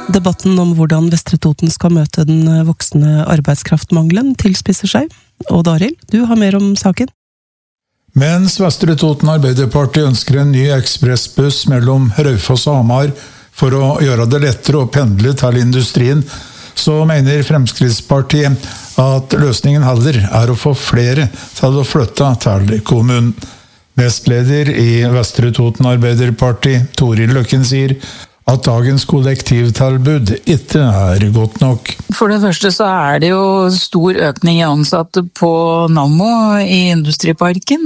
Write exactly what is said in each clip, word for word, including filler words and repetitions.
Debatten om hvordan Vestre Toten skal møte den voksende arbeidskraftmangelen tilspisser seg. Og Daril, du har mer om saken. Mens Vestre Toten Arbeiderparti ønsker en ny ekspressbuss mellom Raufoss og Hamar for å gjøre det lettere å pendle til industrien, så mener Fremskrittspartiet at løsningen heller er å få flere til å flytte til kommunen. Nestleder i Vestre Toten Arbeiderparti, Toril Løkken, sier at dagens kollektivtilbud ikke er godt nok. For det første så er det jo stor økning i ansatte på Nammo i Industriparken.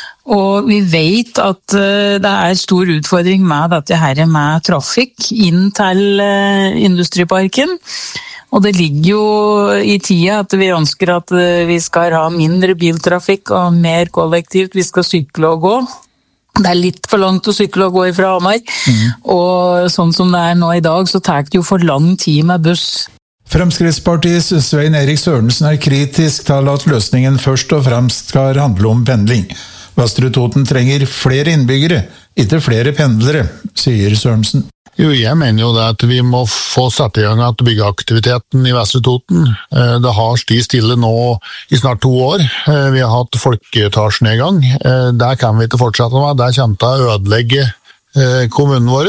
Og vi vet at det er stor utfordring med dette her med trafikk inn til Industriparken. Og det ligger jo i tida at vi ønsker at vi skal ha mindre biltrafikk og mer kollektivt. Vi skal sykle og gå. Det er litt for langt å sykle og gå ifra Hamar, mm. og sånn som det er nå i dag, så tar det jo for lang tid med buss. Fremskrittspartiets Svein Erik Sørensen er kritisk til at løsningen først og fremst skal handle om pendling. Vestre Toten trenger flere innbyggere, ikke flere pendlere, sier Sørensen. Jo, jeg mener jo det at vi må få satt i gang at byggeaktiviteten i Vestre Toten. Det har sti stille nå i snart to år. Vi har hatt folkeetasjenedgang. Der kan vi ikke fortsette med. Der kommer det å ødelegge kommunen vår,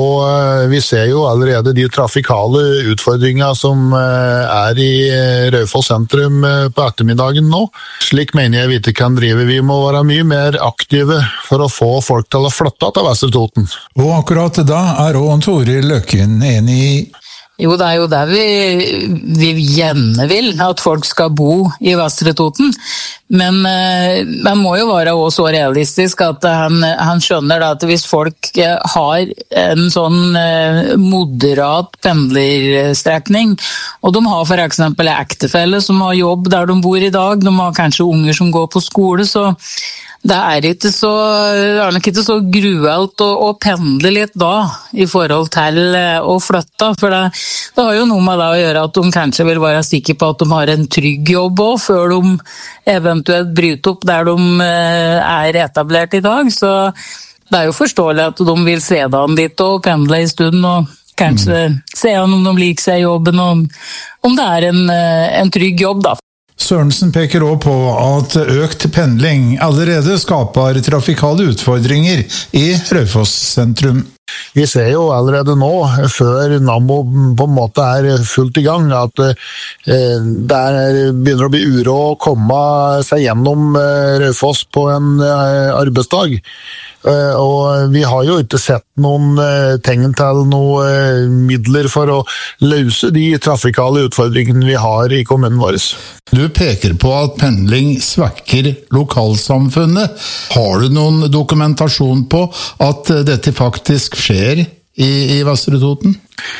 og vi ser jo allerede de trafikale utfordringer som er i Raufoss sentrum på ettermiddagen nå. Slik mener jeg vi ikke kan drive. Vi må være mye mer aktive for å få folk til å flytte til Vestre Toten. Og akkurat da er også Toril Løkken enig i. Jo, det er jo der vi, vi gjerne vil at folk skal bo i Vestre Toten. Men eh, man må jo være også så realistisk at han, han skjønner at hvis folk har en sånn eh, moderat pendlerstrekning, og de har for eksempel ektefelle som har jobb der de bor i dag, de har kanskje unger som går på skole, så det er ikke så, det er nok ikke så gruelt å, å pendle litt da, i forhold til å flytte, for det, det har jo noe med det å gjøre at de kanskje vil være sikre på at de har en trygg jobb også, før de eventuelt bryter opp der de er etablert i dag, så det er jo forståelig at de vil se det an litt og pendle i stunden, og kanskje mm. se an om de liker seg i jobben, og om det er en, en trygg jobb da. Sørensen peker også på at økt pendling allerede skaper trafikale utfordringer i Raufoss sentrum. Vi ser jo allerede nå, før Nammo på en måte er fullt i gang, at eh, det begynner å bli uro å komme seg gjennom eh, Raufoss på en eh, arbeidsdag. Uh, og vi har jo ikke sett noen uh, tegn til noen uh, midler for å løse de trafikale utfordringene vi har i kommunen vår. Du peker på at pendling svekker lokalsamfunnet. Har du noen dokumentasjon på at uh, dette faktisk skjer i, i Vestre Toten?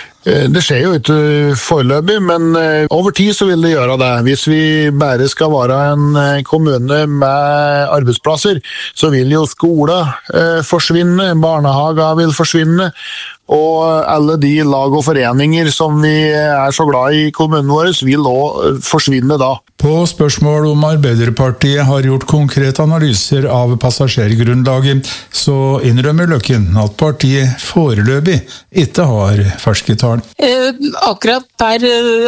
Det skjer jo ikke foreløpig, men over tid så vil det gjøre det. Hvis vi bare skal være en kommune med arbeidsplasser, så vil jo skole forsvinne, barnehager vil forsvinne, og alle de lag og foreninger som vi er så glad i i kommunen vår vil også forsvinne da. På spørsmål om Arbeiderpartiet har gjort konkrete analyser av passasjergrunnlaget, så innrømmer Løkken at partiet foreløpig ikke har ferske tall. Eh, akkurat per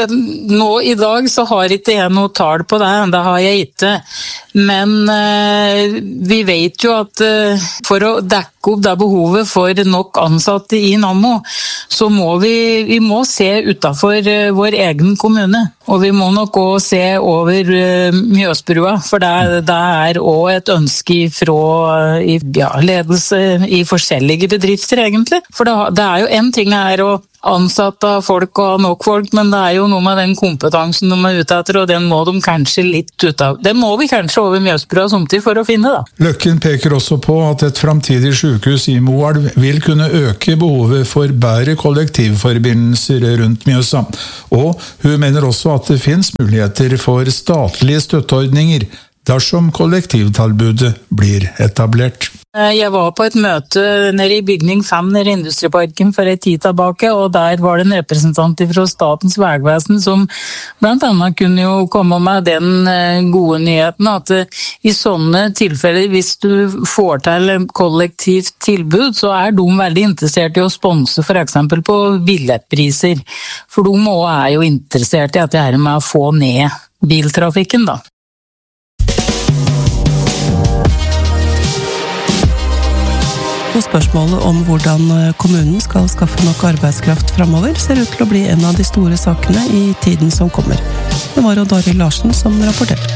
nå i dag så har ikke jeg noe tall på det, det har jeg ikke. Men eh, vi vet jo at eh, for å dekke opp det behovet for nok ansatte i Nammo, så må vi, vi må se utenfor eh, vår egen kommune. Og vi må nok også se over uh, Mjøsbrua, for det, det er også et ønske fra uh, ja, ledelse i forskjellige bedrifter egentlig. For det, det er jo en ting er å ansette folk og ha nok folk, men det er jo noe med den kompetansen de er ute etter, og den må de kanskje litt ut av. Den må vi kanskje over Mjøsbrua samtidig for å finne da. Løkken peker også på at et framtidig sykehus i Moelv vil kunne øke behovet for bedre kollektivforbindelser rundt Mjøsa, og hun mener også at det finnes muligheter for statlige støtteordninger dersom kollektivtilbudet blir etablert. Jeg var på et møte nede i bygning fem nede i Industriparken for en tid tilbake, og der var det en representant fra Statens vegvesen som blant annet kunne jo komme med den gode nyheten at i sånne tilfeller, hvis du får til kollektivt tilbud, så er de veldig interessert i å sponse for eksempel på billettpriser. For de også er jo interessert i at det er med å få ned biltrafikken da. Og spørsmålet om hvordan kommunen skal skaffe nok arbeidskraft fremover ser ut til å bli en av de store sakene i tiden som kommer. Det var Odd Arild Larsen som rapporterte.